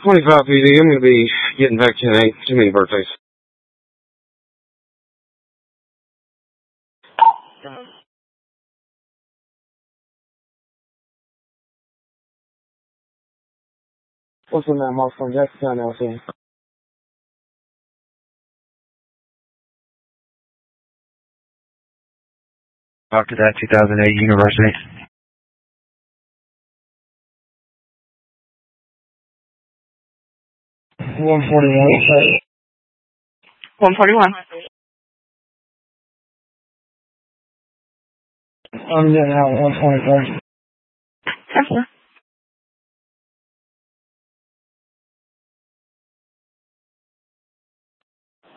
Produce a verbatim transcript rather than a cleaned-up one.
twenty-five P D, I'm going to be getting back to you in eight. Too many birthdays. What's the name? Mark from Jackson, L C. Talk to that two thousand eight University. one forty-one. one forty-one. I'm getting out at one twenty-four. That's